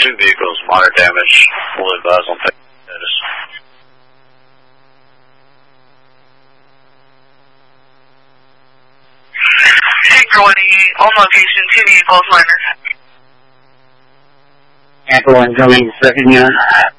2 vehicles, minor damage. We'll advise on status. Tanker 188, on location, 2 vehicles, minor. Tanker 1 coming, second unit.